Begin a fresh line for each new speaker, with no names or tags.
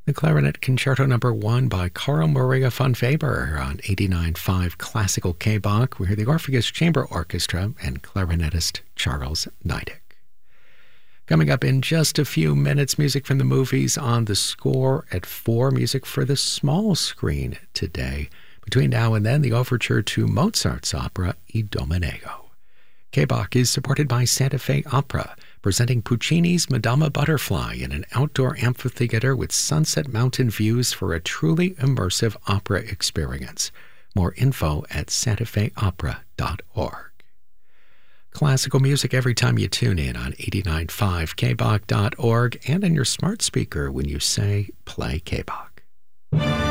The Clarinet Concerto No. 1 by Carl Maria von Weber on 89.5 Classical K-Bach. We hear the Orpheus Chamber Orchestra and clarinetist Charles Niedek. Coming up in just a few minutes, music from the movies on the score at 4, music for the small screen today. Between now and then, the overture to Mozart's opera Idomeneo. K-Bach is supported by Santa Fe Opera, presenting Puccini's Madama Butterfly in an outdoor amphitheater with sunset mountain views for a truly immersive opera experience. More info at santafeopera.org. Classical music every time you tune in on 89.5 kbach.org and on your smart speaker when you say play K-Bach.